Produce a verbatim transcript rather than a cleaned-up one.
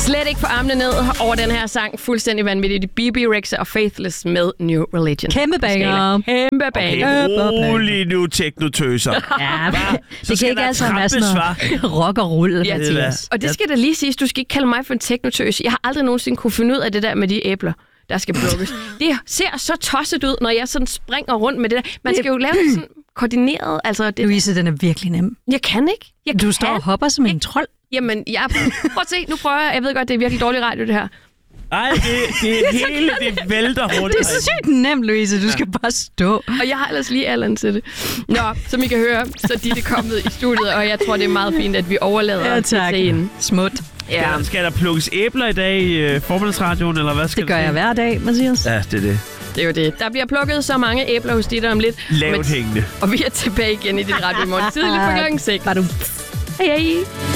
Slet ikke få armene ned over den her sang. Fuldstændig vanvittigt. B B Rexha og Faithless med New Religion. Kæmpe banger. Kæmpe banger. Okay, rolig nu, teknotøser. Ja, det kan ikke altså være sådan noget rock og rulle, ja, Mathias. Og det skal da lige siges, du skal ikke kalde mig for en teknotøs. Jeg har aldrig nogensinde kunne finde ud af det der med de æbler, der skal plukkes. Det ser så tosset ud, når jeg sådan springer rundt med det der. Man skal jo lave det sådan koordineret. Altså det Louise, den er virkelig nem. Jeg kan ikke. Jeg du kan. står og hopper som en trold. Jamen, jeg... Prøv at se, nu prøver jeg. Jeg ved godt, det er virkelig dårlig radio, det her. Ej, det, det er hele, det vælter rundt. Det er sygt nemt, Louise. Du skal bare stå. Og jeg har ellers lige Allan til det. Nå, som I kan høre, så de er kommet i studiet, og jeg tror, det er meget fint, at vi overlader ja, tak. scenen. Smut. Ja. Skal, skal der plukkes æbler i dag i uh, formiddagsradioen, eller hvad skal det gør jeg hver dag, Mathias. Ja, det er det. Det er jo det. Der bliver plukket så mange æbler hos dit om lidt. Lavt hængende. Og vi er tilbage igen i dit radio i morgen. Tidligt på klokken seks. Var du... Hej, hej.